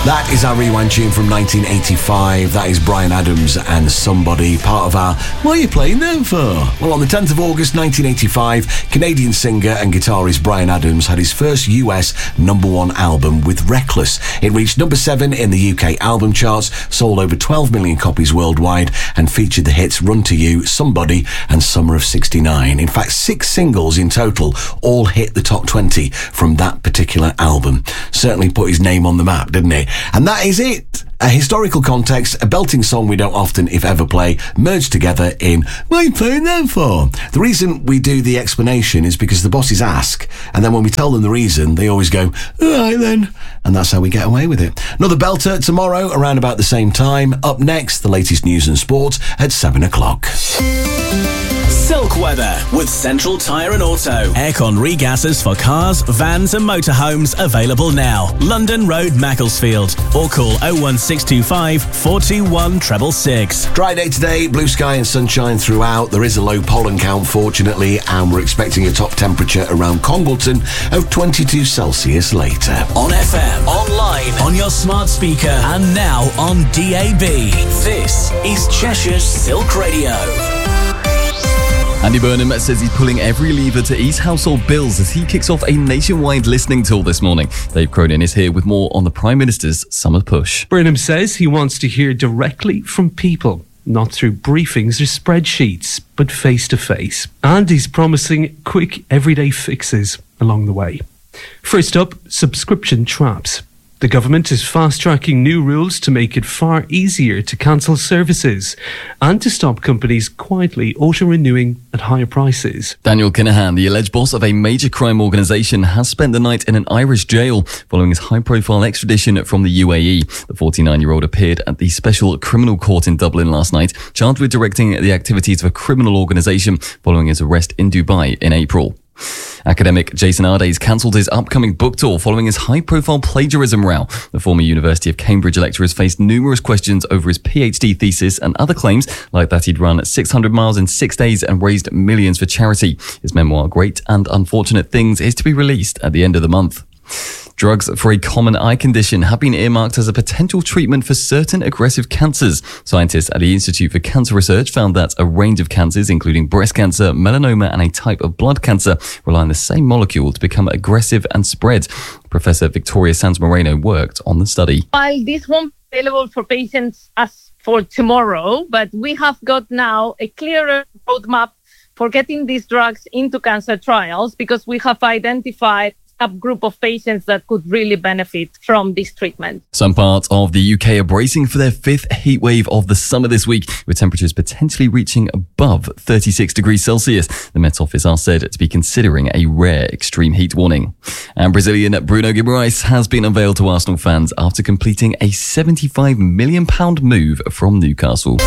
That is our rewind tune from 1985. That is Bryan Adams and Somebody, part of our What Are You Playing Them For? Well, on the 10th of August 1985, Canadian singer and guitarist Bryan Adams had his first US #1 album with Reckless. It reached number 7 in the UK album charts, sold over 12 million copies worldwide, and featured the hits Run To You, Somebody, and Summer of '69. In fact, 6 singles in total all hit the top 20 from that particular album. Certainly put his name on the map, didn't he? And that is it. A historical context, a belting song we don't often, if ever, play, merged together in What Are You Playing Them For? The reason we do the explanation is because the bosses ask, and then when we tell them the reason, they always go, all right then. And that's how we get away with it. Another belter tomorrow around about the same time. Up next, the latest news and sport at 7 o'clock. Silk weather with Central Tyre and Auto. Aircon regassers for cars, vans and motorhomes available now. London Road, Macclesfield. Or call 01625 421 666. Dry day today, blue sky and sunshine throughout. There is a low pollen count, fortunately, and we're expecting a top temperature around Congleton of 22 Celsius later. On FM, online, on your smart speaker, and now on DAB. This is Cheshire's Silk Radio. Andy Burnham says he's pulling every lever to ease household bills as he kicks off a nationwide listening tour this morning. Dave Cronin is here with more on the Prime Minister's summer push. Burnham says he wants to hear directly from people, not through briefings or spreadsheets, but face to face. And he's promising quick everyday fixes along the way. First up, subscription traps. The government is fast-tracking new rules to make it far easier to cancel services and to stop companies quietly auto-renewing at higher prices. Daniel Kinahan, the alleged boss of a major crime organisation, has spent the night in an Irish jail following his high-profile extradition from the UAE. The 49-year-old appeared at the Special Criminal Court in Dublin last night, charged with directing the activities of a criminal organisation following his arrest in Dubai in April. Academic Jason Ardes cancelled his upcoming book tour following his high-profile plagiarism row. The former University of Cambridge lecturer has faced numerous questions over his PhD thesis and other claims, like that he'd run 600 miles in 6 days and raised millions for charity. His memoir, Great and Unfortunate Things, is to be released at the end of the month. Drugs for a common eye condition have been earmarked as a potential treatment for certain aggressive cancers. Scientists at the Institute for Cancer Research found that a range of cancers, including breast cancer, melanoma and a type of blood cancer, rely on the same molecule to become aggressive and spread. Professor Victoria Sanz Moreno worked on the study. While this won't be available for patients as for tomorrow, but we have got now a clearer roadmap for getting these drugs into cancer trials because we have identified a group of patients that could really benefit from this treatment. Some parts of the UK are bracing for their 5th heat wave of the summer this week, with temperatures potentially reaching above 36 degrees Celsius. The Met Office are said to be considering a rare extreme heat warning. And Brazilian Bruno Guimarães has been unveiled to Arsenal fans after completing a £75 million move from Newcastle.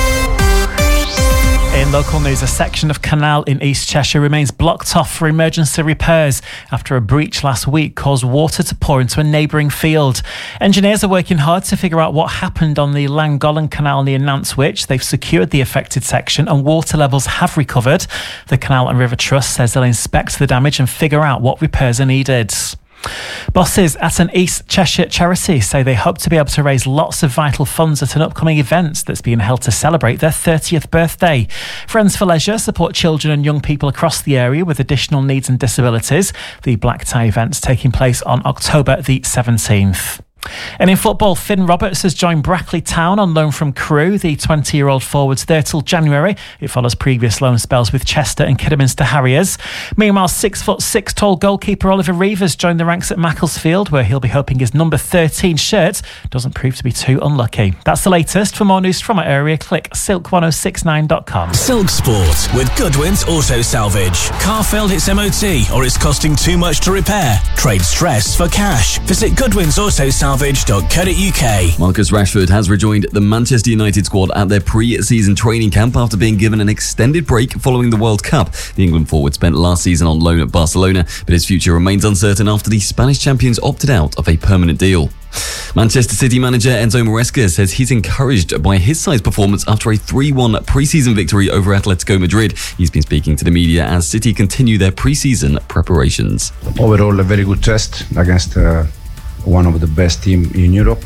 In local news, a section of canal in East Cheshire remains blocked off for emergency repairs after a breach last week caused water to pour into a neighbouring field. Engineers are working hard to figure out what happened on the Llangollen Canal near Nantwich. They've secured the affected section and water levels have recovered. The Canal and River Trust says they'll inspect the damage and figure out what repairs are needed. Bosses at an East Cheshire charity say they hope to be able to raise lots of vital funds at an upcoming event that's being held to celebrate their 30th birthday. Friends for Leisure support children and young people across the area with additional needs and disabilities. The Black Tie event's taking place on October the 17th. And in football, Finn Roberts has joined Brackley Town on loan from Crewe. The 20-year-old forward's there till January. It follows previous loan spells with Chester and Kidderminster Harriers. Meanwhile, 6'6" tall goalkeeper Oliver Reevers joined the ranks at Macclesfield, where he'll be hoping his number 13 shirt doesn't prove to be too unlucky. That's the latest. For more news from our area, click silk1069.com. Silk Sport with Goodwin's Auto Salvage. Car failed its MOT or it's costing too much to repair? Trade stress for cash. Visit Goodwin's Auto Salvage.co.uk. Marcus Rashford has rejoined the Manchester United squad at their pre-season training camp after being given an extended break following the World Cup. The England forward spent last season on loan at Barcelona, but his future remains uncertain after the Spanish champions opted out of a permanent deal. Manchester City manager Enzo Maresca says he's encouraged by his side's performance after a 3-1 pre-season victory over Atletico Madrid. He's been speaking to the media as City continue their pre-season preparations. Overall, a very good test against one of the best team in Europe.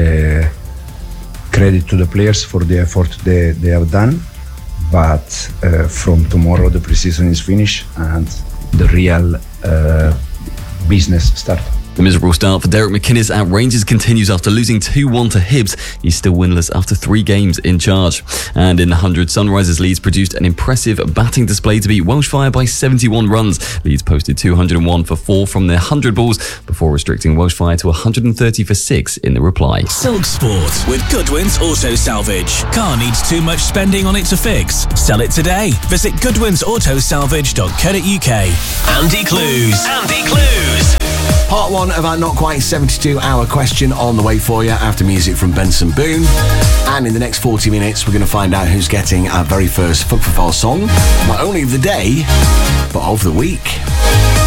Credit to the players for the effort they have done. But from tomorrow the preseason is finished and the real business starts. The miserable start for Derek McInnes at Rangers continues after losing 2-1 to Hibs. He's still winless after 3 games in charge. And in the 100, Sunrisers Leeds produced an impressive batting display to beat Welshfire by 71 runs. Leeds posted 201 for 4 from their 100 balls before restricting Welshfire to 130 for 6 in the reply. Silk Sport with Goodwin's Auto Salvage. Car needs too much spending on it to fix. Sell it today. Visit goodwinsautosalvage.co.uk. Andy Clues. Part 1 of our not quite 72-hour question on the way for you after music from Benson Boone. And in the next 40 minutes, we're going to find out who's getting our very first Fuck for Fall song, not only of the day, but of the week.